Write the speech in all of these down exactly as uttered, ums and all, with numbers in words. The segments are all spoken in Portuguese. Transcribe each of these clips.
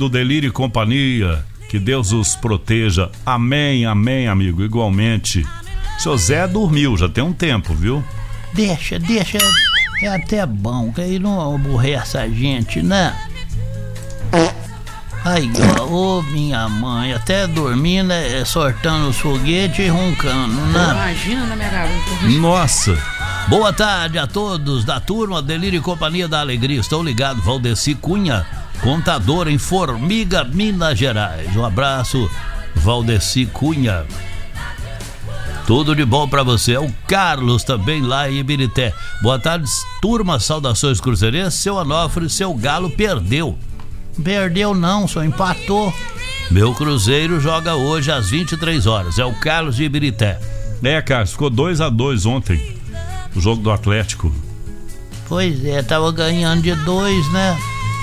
do Delírio e Companhia. Que Deus os proteja. Amém, amém, amigo. Igualmente. Seu Zé dormiu, já tem um tempo, viu? Deixa, deixa. É até bom, que aí não aborrece a gente, né? Aí, ó, ô minha mãe, até dormindo, é, sortando os foguetes e roncando, né? Imagina na minha garota. Nossa. Boa tarde a todos da turma Delírio e Companhia da Alegria. Estou ligado, Valdeci Cunha, contador em Formiga, Minas Gerais. Um abraço, Valdeci Cunha. Tudo de bom pra você. É o Carlos também lá em Ibirité. Boa tarde, turma, saudações cruzeirenses. Seu Onofre, seu Galo perdeu. Perdeu não, só empatou. Meu Cruzeiro joga hoje às vinte e três horas. É o Carlos de Ibirité. É, Carlos, ficou dois a dois ontem o jogo do Atlético. Pois é, tava ganhando de dois, né?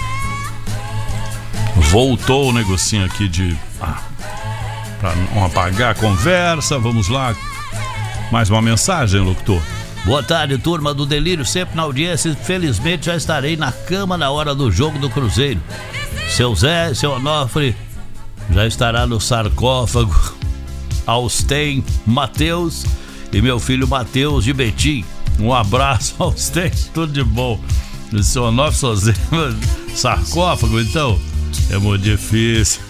Voltou o negocinho aqui de ah, pra não apagar a conversa. Vamos lá. Mais uma mensagem, locutor. Boa tarde, turma do Delírio, sempre na audiência. Felizmente já estarei na cama na hora do jogo do Cruzeiro. Seu Zé, seu Onofre já estará no sarcófago. Austen, Matheus e meu filho Matheus de Betim. Um abraço, Austen, tudo de bom. O seu Onofre, seu Zé, sarcófago, então é muito difícil.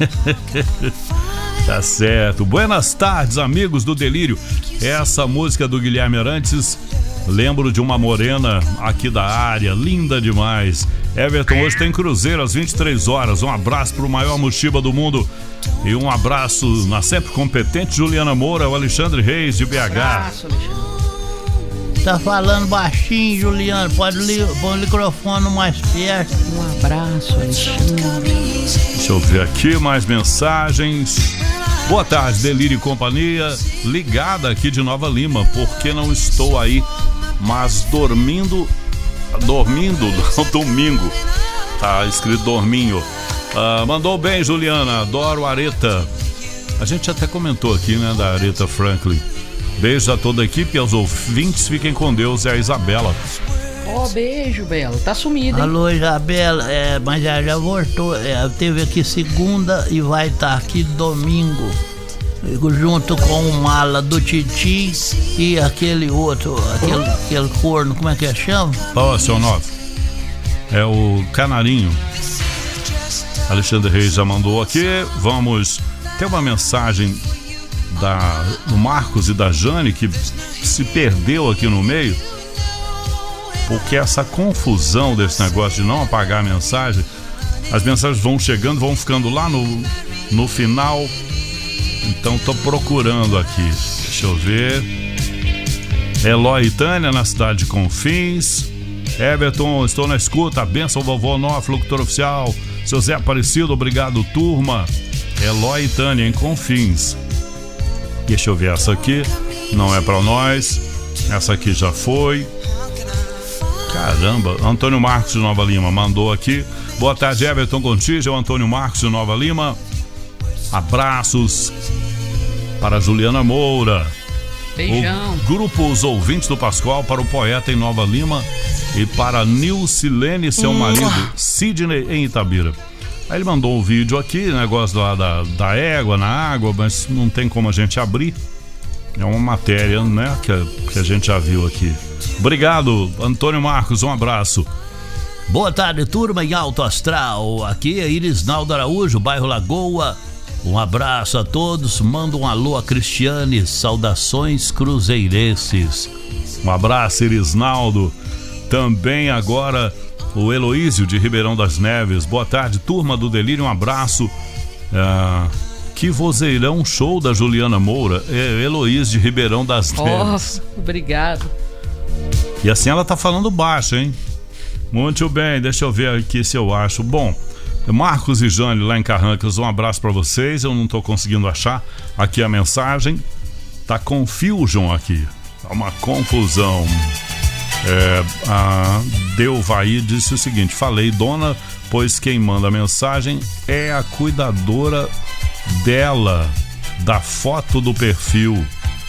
Tá certo. Buenas tardes, amigos do Delírio. Essa música do Guilherme Arantes, lembro de uma morena aqui da área, linda demais. Everton, hoje tem Cruzeiro às vinte e três horas. Um abraço pro maior mochiba do mundo e um abraço na sempre competente Juliana Moura, o Alexandre Reis de B H. Um abraço, Alexandre. Tá falando baixinho, Juliano. Pode li- pôr o microfone mais perto. Um abraço, Alexandre. Deixa eu ver aqui mais mensagens. Boa tarde, Delírio e Companhia. Ligada aqui de Nova Lima, porque não estou aí, mas dormindo. Dormindo no domingo. Tá escrito dorminho. Ah, mandou bem, Juliana. Adoro Areta. A gente até comentou aqui, né, da Areta Franklin. Beijos a toda a equipe e aos ouvintes. Fiquem com Deus. É a Isabela. Ó, oh, beijo, Bela. Tá sumida, hein? Alô, Isabela, é, mas já, já voltou. É, teve aqui segunda e vai estar aqui domingo. Junto com o Mala do Titi e aquele outro, aquele, aquele corno, como é que é? Chama? Ó, seu nove. É o Canarinho. Alexandre Reis já mandou aqui. Vamos. Tem uma mensagem da, do Marcos e da Jane que se perdeu aqui no meio. Porque essa confusão desse negócio de não apagar a mensagem, as mensagens vão chegando, vão ficando lá no, no final. Então tô procurando aqui. Deixa eu ver. Eloy e Tânia na cidade de Confins. Everton, estou na escuta. Benção, vovô Onofre, locutor oficial. Seu Zé Aparecido, obrigado, turma. Eloy e Tânia em Confins. Deixa eu ver essa aqui. Não é pra nós. Essa aqui já foi. Caramba, Antônio Marcos de Nova Lima mandou aqui. Boa tarde, Everton Contígio, Antônio Marcos de Nova Lima. Abraços para Juliana Moura. Beijão. O grupo Os Ouvintes do Pascoal, para o poeta em Nova Lima e para Nilcilene e seu marido Sidney em Itabira. Aí ele mandou um vídeo aqui, negócio lá da, da égua na água, mas não tem como a gente abrir. É uma matéria, né, que, que a gente já viu aqui. Obrigado, Antônio Marcos, um abraço. Boa tarde, turma em Alto Astral. Aqui é Irisnaldo Araújo, bairro Lagoa. Um abraço a todos. Manda um alô a Cristiane. Saudações cruzeirenses. Um abraço, Irisnaldo. Também agora o Heloísio de Ribeirão das Neves. Boa tarde, turma do Delírio. Um abraço. Ah, que vozeirão show da Juliana Moura. É, Heloísio de Ribeirão das Neves. Oh, obrigado. E assim ela tá falando baixo, hein? Muito bem, deixa eu ver aqui se eu acho. Bom, Marcos e Jane lá em Carrancas, um abraço pra vocês. Eu não tô conseguindo achar aqui a mensagem. Tá confusion aqui. Tá uma confusão. É, a Delvaí disse o seguinte: falei, dona, pois quem manda a mensagem é a cuidadora dela, da foto do perfil.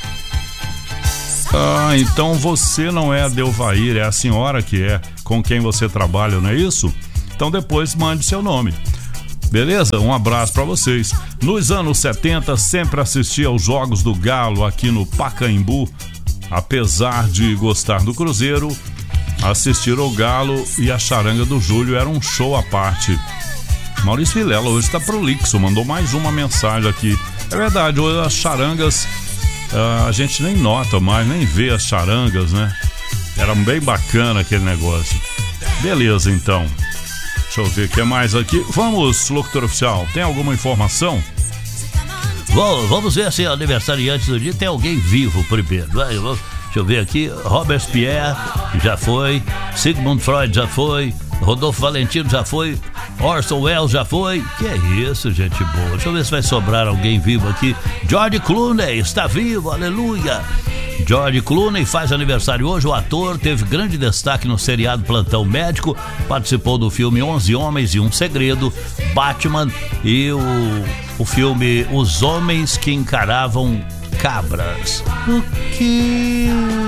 Ah, então você não é a Delvair, é a senhora que é com quem você trabalha, não é isso? Então depois mande seu nome. Beleza? Um abraço para vocês. Nos anos setenta, sempre assisti aos Jogos do Galo aqui no Pacaembu. Apesar de gostar do Cruzeiro, assistir ao Galo e a charanga do Júlio era um show à parte. Maurício Vilela hoje está prolixo, mandou mais uma mensagem aqui. É verdade, hoje as charangas, uh, a gente nem nota mais, nem vê as charangas, né? Era bem bacana aquele negócio. Beleza, então. Deixa eu ver o que mais aqui. Vamos, locutor oficial, tem alguma informação? Bom, vamos ver se é aniversariante do dia tem alguém vivo primeiro. Vai, deixa eu ver aqui. Robespierre já foi, Sigmund Freud já foi, Rodolfo Valentino já foi, Orson Welles já foi. Que é isso, gente boa. Deixa eu ver se vai sobrar alguém vivo aqui. George Clooney está vivo, aleluia. George Clooney faz aniversário hoje. O ator teve grande destaque no seriado Plantão Médico, participou do filme onze Homens e um Segredo, Batman e o, o filme Os Homens que Encaravam Cabras. O quê?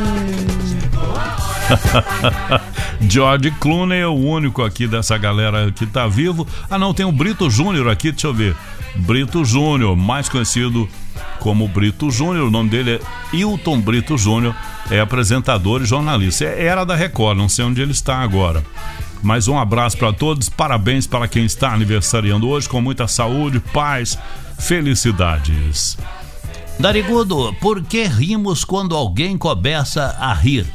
George Clooney é o único aqui dessa galera que tá vivo. Ah não, tem o Brito Júnior aqui, deixa eu ver. Brito Júnior, mais conhecido como Brito Júnior, o nome dele é Hilton Brito Júnior, é apresentador e jornalista. Era da Record, não sei onde ele está agora. Mas um abraço para todos, parabéns para quem está aniversariando hoje, com muita saúde, paz, felicidades. Narigudo, por que rimos quando alguém começa a rir?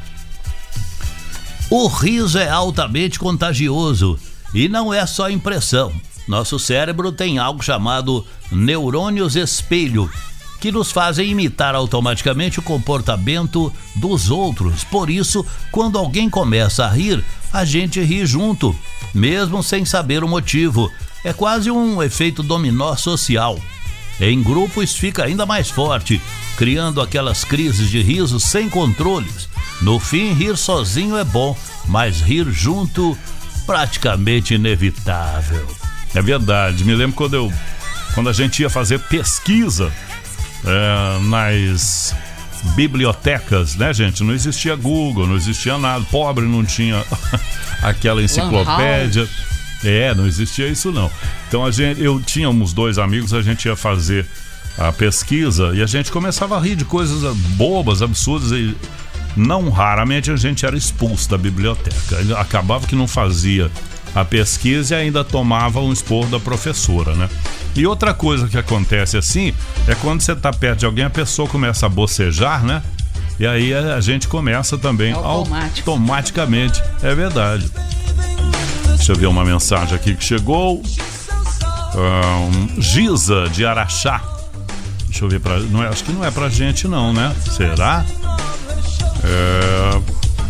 O riso é altamente contagioso e não é só impressão. Nosso cérebro tem algo chamado neurônios espelho, que nos fazem imitar automaticamente o comportamento dos outros. Por isso, quando alguém começa a rir, a gente ri junto, mesmo sem saber o motivo. É quase um efeito dominó social. Em grupo isso fica ainda mais forte, criando aquelas crises de riso sem controles. No fim, rir sozinho é bom, mas rir junto, praticamente inevitável. É verdade, me lembro quando eu quando a gente ia fazer pesquisa é, nas bibliotecas, né, gente? Não existia Google, não existia nada, pobre não tinha aquela enciclopédia. É, não existia isso não. Então a gente, eu tinha uns dois amigos, a gente ia fazer a pesquisa e a gente começava a rir de coisas bobas, absurdas, e não raramente a gente era expulso da biblioteca. Acabava que não fazia a pesquisa e ainda tomava um esporro da professora, né? E outra coisa que acontece assim é quando você tá perto de alguém, a pessoa começa a bocejar, né? E aí a gente começa também automático. automaticamente. É verdade. Deixa eu ver uma mensagem aqui que chegou. Um, Giza de Araxá. Deixa eu ver pra, não é, acho que não é pra gente não, né? Será? É...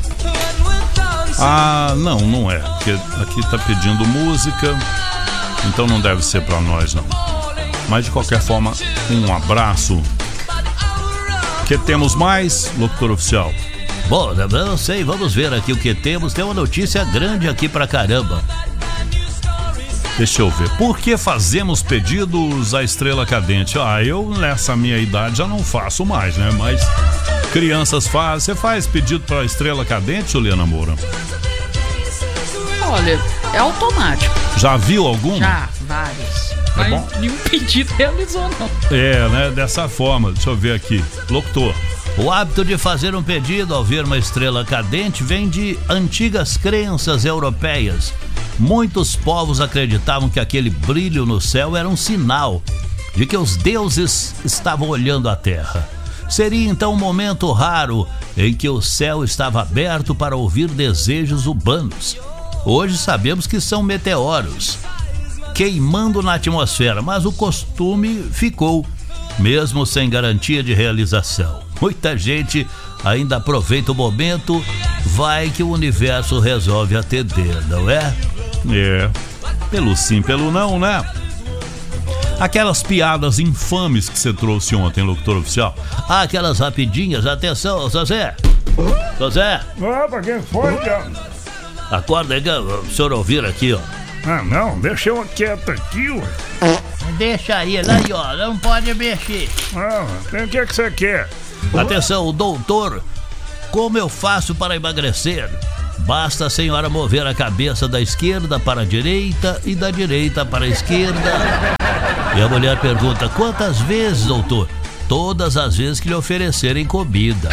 Ah, não, não é. Porque aqui tá pedindo música, então não deve ser pra nós, não. Mas de qualquer forma, um abraço. Que temos mais, locutor oficial? Bom, não sei, vamos ver aqui o que temos. Tem uma notícia grande aqui pra caramba. Deixa eu ver. Por que fazemos pedidos à Estrela Cadente? Ah, eu nessa minha idade já não faço mais, né? Mas crianças fazem. Você faz pedido pra Estrela Cadente, Juliana Moura? Olha, é automático. Já viu algum? Já, vários. É Mas bom? nenhum pedido realizou, não. É, né? Dessa forma. Deixa eu ver aqui. Locutor. O hábito de fazer um pedido ao ver uma estrela cadente vem de antigas crenças europeias. Muitos povos acreditavam que aquele brilho no céu era um sinal de que os deuses estavam olhando a terra. Seria então um momento raro em que o céu estava aberto para ouvir desejos humanos. Hoje sabemos que são meteoros queimando na atmosfera, mas o costume ficou, mesmo sem garantia de realização. Muita gente ainda aproveita o momento, vai que o universo resolve atender, não é? É, pelo sim, pelo não, né? Aquelas piadas infames que você trouxe ontem, locutor oficial. Ah, aquelas rapidinhas, atenção, José. José. Opa, quem foi, cara? Acorda aí, o senhor ouvir aqui, ó. Ah, não, deixa eu quieto aqui, ué. Deixa ele aí, ó, não pode mexer. Ah, o que é que você quer? Atenção, doutor, como eu faço para emagrecer? Basta a senhora mover a cabeça da esquerda para a direita e da direita para a esquerda. E a mulher pergunta: quantas vezes, doutor? Todas as vezes que lhe oferecerem comida.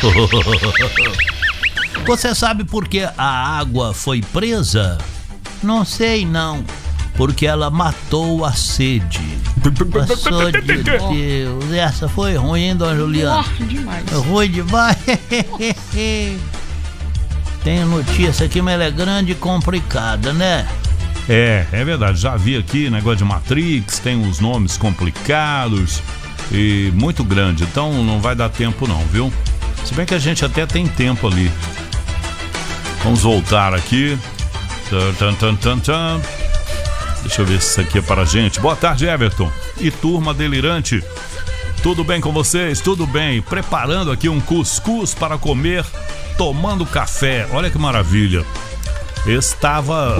Você sabe por que a água foi presa? Não sei não. Porque ela matou a sede. Passou de Deus. Essa foi ruim, hein, dona Juliana? Oh, demais. Ruim demais. Tem notícia aqui, mas ela é grande e complicada, né? É, é verdade. Já vi aqui negócio de Matrix, tem uns nomes complicados e muito grande. Então não vai dar tempo não, viu? Se bem que a gente até tem tempo ali. Vamos voltar aqui. Tum, tum, tum, tum. Deixa eu ver se isso aqui é para a gente. Boa tarde, Everton e turma delirante. Tudo bem com vocês? Tudo bem. Preparando aqui um cuscuz para comer, tomando café. Olha que maravilha. Estava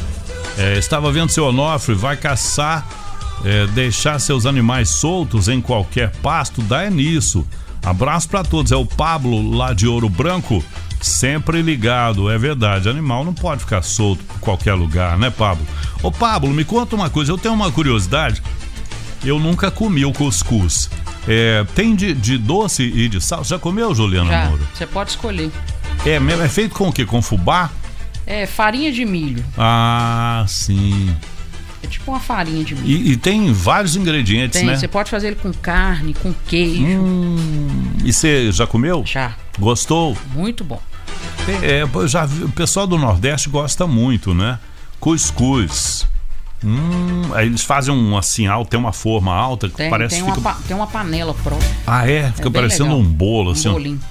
é, estava vendo seu Onofre, vai caçar, é, deixar seus animais soltos em qualquer pasto, dá é nisso. Abraço para todos. É o Pablo lá de Ouro Branco. Sempre ligado, é verdade. Animal não pode ficar solto por qualquer lugar, né, Pablo? Ô, Pablo, me conta uma coisa. Eu tenho uma curiosidade. Eu nunca comi o cuscuz. É, tem de, de doce e de sal? Já comeu, Juliana Já, Moura? você pode escolher. É, é feito com o quê? Com fubá? É farinha de milho. Ah, sim. É tipo uma farinha de milho. E, e tem vários ingredientes, Tem, né? você pode fazer ele com carne, com queijo. Hum, e você já comeu? Já. Gostou? Muito bom. É, eu já vi, o pessoal do Nordeste gosta muito, né? Cuscuz. Hum, aí eles fazem um assim alto, tem uma forma alta que Tem, parece tem, que uma, fica... pa- tem uma panela própria. Ah, é? Fica É bem parecendo legal. um bolo, Um assim. ó. bolinho.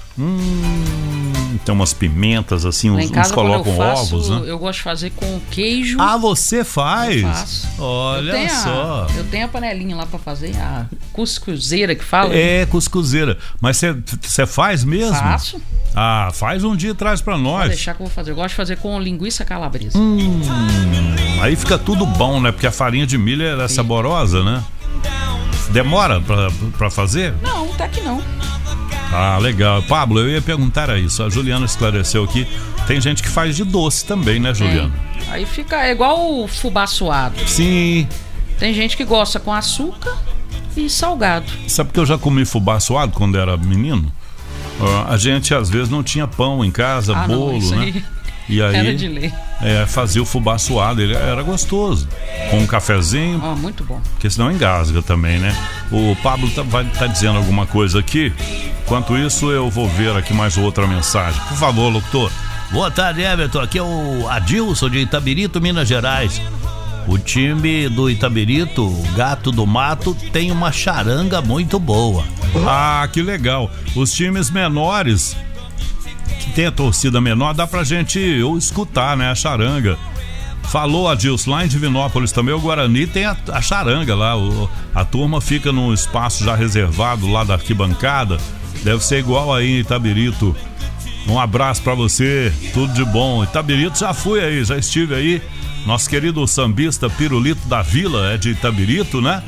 Hum, tem umas pimentas, assim, Lá uns, em uns casa, quando colocam eu faço, ovos, né? eu gosto de fazer com queijo. Ah, você faz? Eu faço. Olha eu tenho só. A, eu tenho a panelinha lá pra fazer, a cuscuzeira que fala. É, cuscuzeira. Mas você faz mesmo? Faço. Ah, faz um dia e traz pra Pode nós. deixar que eu vou fazer. Eu gosto de fazer com linguiça calabresa. Hum, aí fica tudo bom, né? Porque a farinha de milho é saborosa, né? Demora pra, pra fazer? Não, até que não. Ah, legal. Pablo, eu ia perguntar a isso. A Juliana esclareceu aqui. Tem gente que faz de doce também, né, Juliana? É. Aí fica é igual o fubá suado. Sim. Tem gente que gosta com açúcar e salgado. Sabe que eu já comi fubá suado quando era menino? Uh, a gente às vezes não tinha pão em casa, Ah, bolo, não, isso né? aí E aí era de lei. é, fazia o fubá suado, ele era gostoso. Com um cafezinho, Ó, muito bom. porque senão engasga também, né? O Pablo tá, vai tá dizendo alguma coisa aqui. Enquanto isso, eu vou ver aqui mais outra mensagem. Por favor, locutor. Boa tarde, Everton. Aqui é o Adilson de Itabirito, Minas Gerais. O time do Itabirito, o Gato do Mato, tem uma charanga muito boa. Ah, que legal. Os times menores, que tem a torcida menor, dá pra gente escutar, né? A charanga. Falou, Adilson, lá em Divinópolis também, o Guarani tem a, a charanga lá. O, a turma fica num espaço já reservado lá da arquibancada. Deve ser igual aí em Itabirito. Um abraço pra você, tudo de bom. Itabirito, já fui aí, já estive aí. Nosso querido sambista Pirulito da Vila é de Itabirito, né?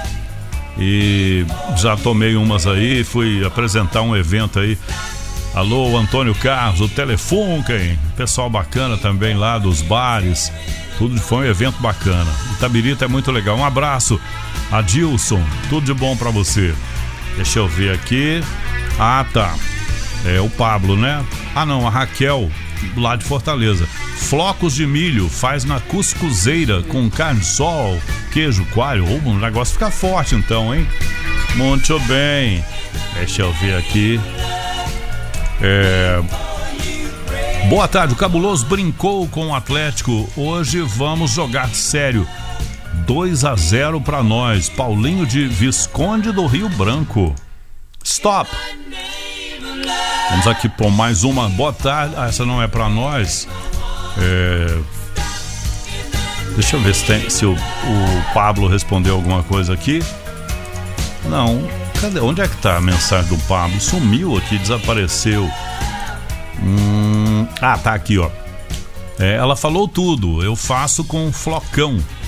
E já tomei umas aí, fui apresentar um evento aí. Alô, Antônio Carlos, o Telefunken, pessoal bacana também lá dos bares. Tudo foi um evento bacana. Itabirito é muito legal. Um abraço, Adilson, tudo de bom pra você. Deixa eu ver aqui. Ah, tá. É o Pablo, né? Ah, não, a Raquel, lá de Fortaleza. Flocos de milho, faz na cuscuzeira com carne de sol, queijo coalho. Oh, o negócio fica forte então, hein? Muito bem. Deixa eu ver aqui. É... Boa tarde, o Cabuloso brincou com o Atlético. Hoje vamos jogar sério. dois a zero pra nós. Paulinho de Visconde do Rio Branco. Stop. Vamos aqui por mais uma. Boa tarde. Ah, essa não é pra nós. É... Deixa eu ver se, tem, se o, o Pablo respondeu alguma coisa aqui. Não. Cadê? Onde é que tá a mensagem do Pablo? Sumiu aqui, desapareceu. Hum... Ah, tá aqui, ó. É, ela falou tudo. Eu faço com flocão.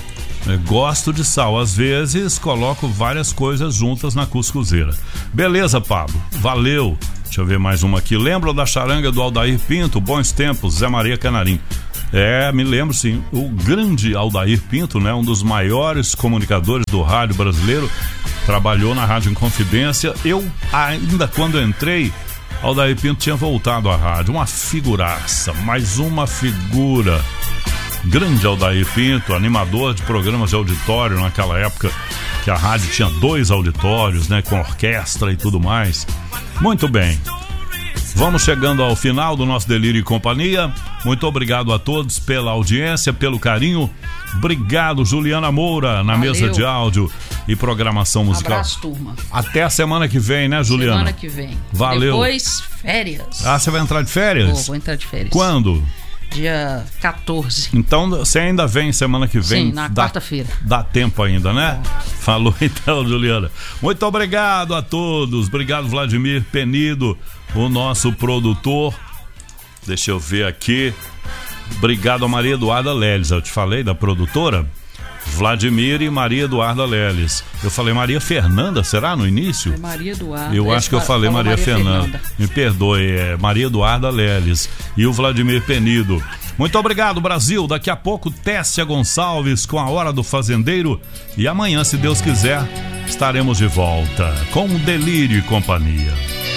É, gosto de sal. Às vezes coloco várias coisas juntas na cuscuzeira. Beleza, Pablo. Valeu. Deixa eu ver mais uma aqui. Lembram da charanga do Aldair Pinto? Bons tempos, Zé Maria Canarim. É, me lembro sim. O grande Aldair Pinto, né? Um dos maiores comunicadores do rádio brasileiro. Trabalhou na Rádio Inconfidência. Eu, ainda quando entrei, Aldair Pinto tinha voltado à rádio. Uma figuraça, mais uma figura. Grande Aldair Pinto, animador de programas de auditório naquela época que a rádio tinha dois auditórios, né, com orquestra e tudo mais. Muito bem. Vamos chegando ao final do nosso Delírio e Companhia. Muito obrigado a todos pela audiência, pelo carinho. Obrigado, Juliana Moura, na Valeu. mesa de áudio e programação musical. Abraço, turma. Até a semana que vem, né, Juliana? Semana que vem. Valeu. Depois, férias. Ah, você vai entrar de férias? Vou, vou entrar de férias. Quando? Dia quatorze. Então você ainda vem semana que vem? Sim, na dá, quarta-feira. Dá tempo ainda, né? Falou então, Juliana. Muito obrigado a todos. Obrigado, Vladimir Penido, o nosso produtor. Deixa eu ver aqui. Obrigado a Maria Eduarda Leles. Eu te falei da produtora? Vladimir e Maria Eduarda Leles. Eu falei Maria Fernanda, será no início? É Maria Eduarda. Eu acho que eu falei Maria, Maria Fernanda. Fernanda. Me perdoe, é Maria Eduarda Leles e o Vladimir Penido. Muito obrigado, Brasil. Daqui a pouco, Tessia Gonçalves com a Hora do Fazendeiro. E amanhã, se Deus quiser, estaremos de volta com Delírio e Companhia.